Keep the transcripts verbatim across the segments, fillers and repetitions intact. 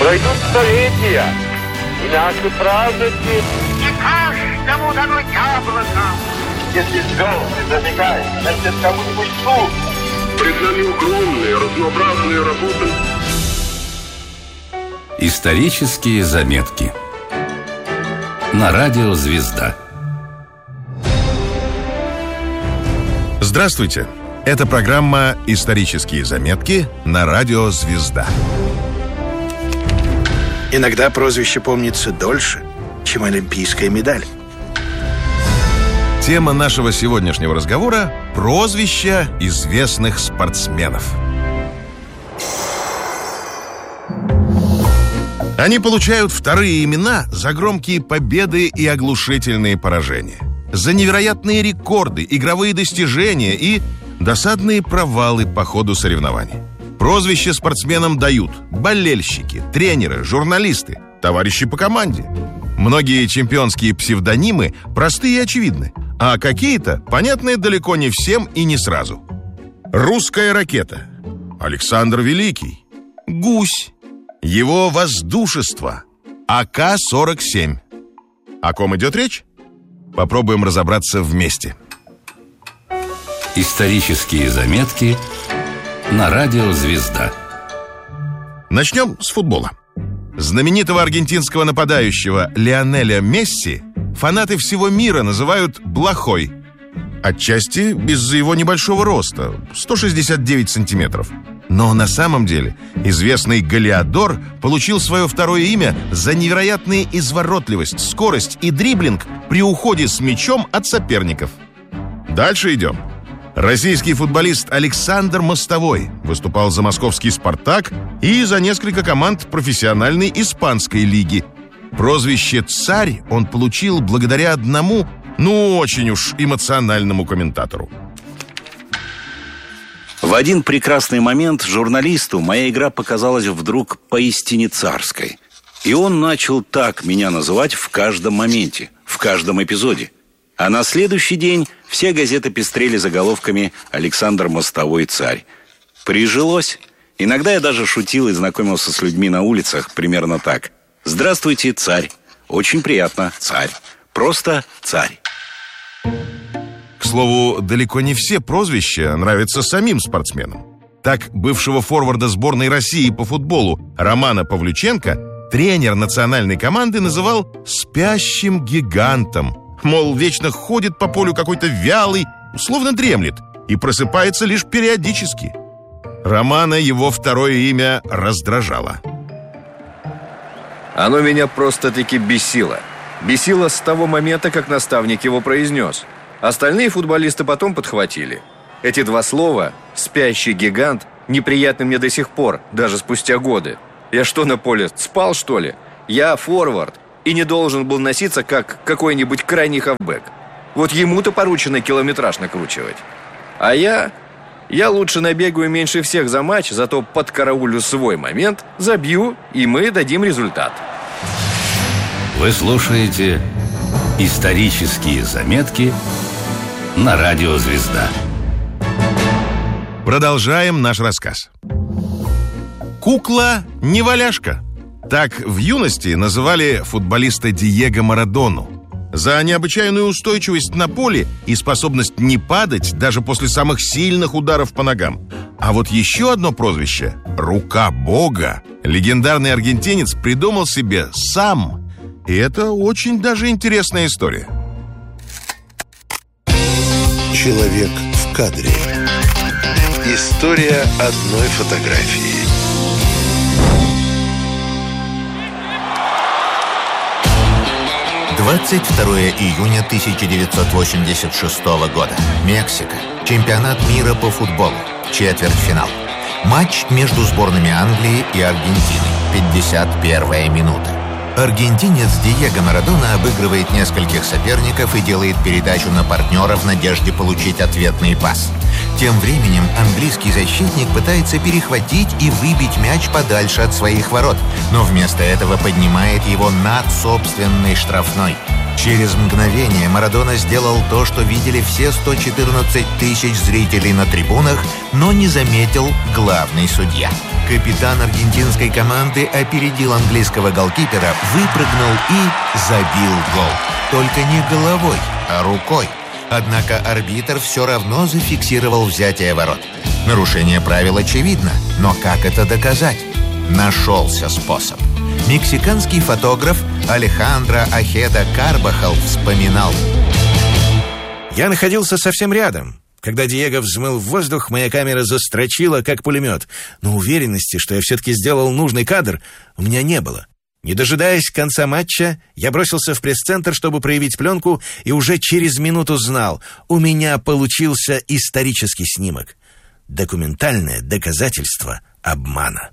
Пройдут столетия, и наши праздники... Не каждому дано яблоко. Если звезды зажигают, значит, кому-нибудь суд. Пред нами огромные, разнообразные работы. Исторические заметки на радио «Звезда». Здравствуйте! Это программа «Исторические заметки» на радио «Звезда». Иногда прозвище помнится дольше, чем олимпийская медаль. Тема нашего сегодняшнего разговора – прозвища известных спортсменов. Они получают вторые имена за громкие победы и оглушительные поражения, за невероятные рекорды, игровые достижения и досадные провалы по ходу соревнований. Прозвища спортсменам дают болельщики, тренеры, журналисты, товарищи по команде. Многие чемпионские псевдонимы просты и очевидны, а какие-то понятны далеко не всем и не сразу. Русская ракета, Александр Великий, Гусь, Его воздушество, А К сорок семь. О ком идет речь? Попробуем разобраться вместе. Исторические заметки на радио «Звезда». Начнем с футбола. Знаменитого аргентинского нападающего Лионеля Месси фанаты всего мира называют «блохой». Отчасти из-за его небольшого роста – сто шестьдесят девять сантиметров. Но на самом деле известный Голиадор получил свое второе имя за невероятную изворотливость, скорость и дриблинг при уходе с мячом от соперников. Дальше идем. Российский футболист Александр Мостовой выступал за московский «Спартак» и за несколько команд профессиональной испанской лиги. Прозвище «Царь» он получил благодаря одному, ну очень уж эмоциональному комментатору. В один прекрасный момент журналисту моя игра показалась вдруг поистине царской. И он начал так меня называть в каждом моменте, в каждом эпизоде. А на следующий день все газеты пестрели заголовками «Александр Мостовой царь». Прижилось. Иногда я даже шутил и знакомился с людьми на улицах примерно так. «Здравствуйте, царь». «Очень приятно, царь». Просто царь. К слову, далеко не все прозвища нравятся самим спортсменам. Так, бывшего форварда сборной России по футболу Романа Павлюченко тренер национальной команды называл «спящим гигантом». Мол, вечно ходит по полю какой-то вялый, словно дремлет, и просыпается лишь периодически. Романа его второе имя раздражало. Оно меня просто-таки бесило. Бесило с того момента, как наставник его произнес. Остальные футболисты потом подхватили. Эти два слова «спящий гигант» неприятны мне до сих пор, даже спустя годы. Я что, на поле спал, что ли? Я форвард и не должен был носиться, как какой-нибудь крайний хавбэк. Вот ему-то поручено километраж накручивать. А я... Я лучше набегаю меньше всех за матч, зато подкараулю свой момент, забью, и мы дадим результат. Вы слушаете «Исторические заметки» на радио «Звезда». Продолжаем наш рассказ. Кукла-неваляшка. Так в юности называли футболиста Диего Марадону. За необычайную устойчивость на поле и способность не падать даже после самых сильных ударов по ногам. А вот еще одно прозвище – «Рука Бога» легендарный аргентинец придумал себе сам. И это очень даже интересная история. Человек в кадре. История одной фотографии. двадцать второе июня тысяча девятьсот восемьдесят шестого года. Мексика. Чемпионат мира по футболу. Четвертьфинал. Матч между сборными Англии и Аргентины. пятьдесят первая минута. Аргентинец Диего Марадона обыгрывает нескольких соперников и делает передачу на партнера в надежде получить ответный пас. Тем временем английский защитник пытается перехватить и выбить мяч подальше от своих ворот, но вместо этого поднимает его над собственной штрафной. Через мгновение Марадона сделал то, что видели все сто четырнадцать тысяч зрителей на трибунах, но не заметил главный судья. Капитан аргентинской команды опередил английского голкипера, выпрыгнул и забил гол. Только не головой, а рукой. Однако арбитр все равно зафиксировал взятие ворот. Нарушение правил очевидно, но как это доказать? Нашелся способ. Мексиканский фотограф Алехандро Ахеда Карбахал вспоминал: «Я находился совсем рядом. Когда Диего взмыл в воздух, моя камера застрочила, как пулемет. Но уверенности, что я все-таки сделал нужный кадр, у меня не было. Не дожидаясь конца матча, я бросился в пресс-центр, чтобы проявить пленку, и уже через минуту знал: у меня получился исторический снимок. Документальное доказательство обмана».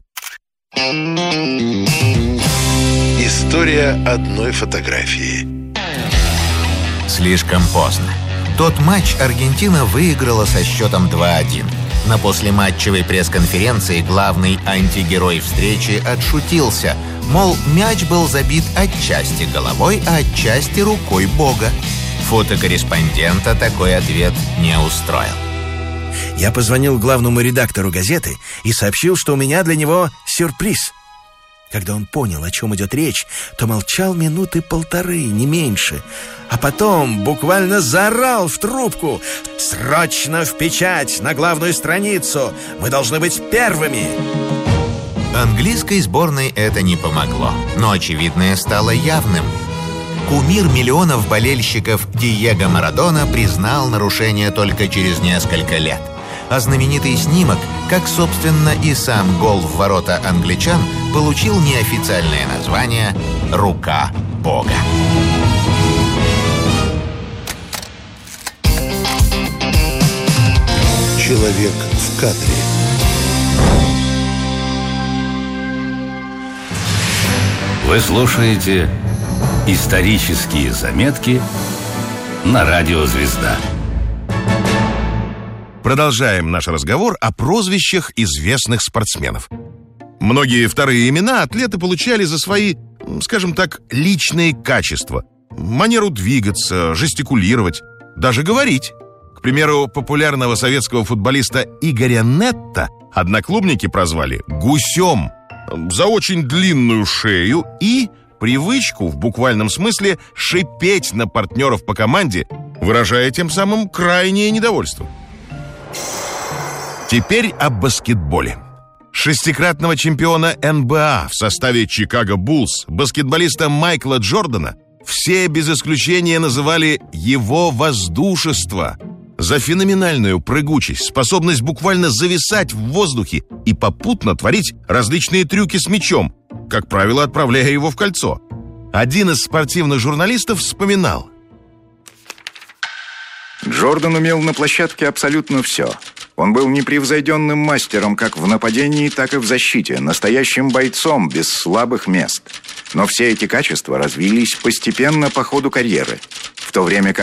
История одной фотографии. Слишком поздно. Тот матч Аргентина выиграла со счетом два один. На послематчевой пресс-конференции главный антигерой встречи отшутился, мол, мяч был забит отчасти головой, а отчасти рукой Бога. Фотокорреспондента такой ответ не устроил. Я позвонил главному редактору газеты и сообщил, что у меня для него сюрприз. Когда он понял, о чем идет речь, то молчал минуты полторы, не меньше. А потом буквально заорал в трубку: «Срочно в печать, на главную страницу! Мы должны быть первыми!» Английской сборной это не помогло, но очевидное стало явным. Кумир миллионов болельщиков Диего Марадона признал нарушение только через несколько лет. А знаменитый снимок, как, собственно, и сам гол в ворота англичан, получил неофициальное название «Рука Бога». Человек в кадре. Вы слушаете «Исторические заметки» на радио «Звезда». Продолжаем наш разговор о прозвищах известных спортсменов. Многие вторые имена атлеты получали за свои, скажем так, личные качества. Манеру двигаться, жестикулировать, даже говорить. К примеру, популярного советского футболиста Игоря Нетта одноклубники прозвали «гусем» за очень длинную шею и привычку в буквальном смысле шипеть на партнеров по команде, выражая тем самым крайнее недовольство. Теперь о баскетболе. Шестикратного чемпиона эн бэ а в составе Чикаго Буллс, баскетболиста Майкла Джордана, все без исключения называли его воздушество за феноменальную прыгучесть, способность буквально зависать в воздухе и попутно творить различные трюки с мячом, как правило, отправляя его в кольцо. Один из спортивных журналистов вспоминал: Джордан умел на площадке абсолютно все. Он был непревзойденным мастером как в нападении, так и в защите, настоящим бойцом без слабых мест. Но все эти качества развились постепенно по ходу карьеры, в то время как